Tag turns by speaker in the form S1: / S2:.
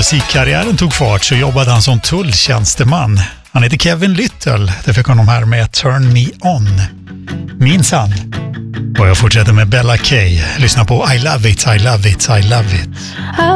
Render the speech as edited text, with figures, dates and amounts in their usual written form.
S1: musikkarriären tog fart så jobbade han som tulltjänsteman. Han heter Kevin Lyttle. Det fick honom här med Turn Me On. Minns han? Och jag fortsätter med Bella Kay. Lyssna på I Love It, I Love It, I Love It.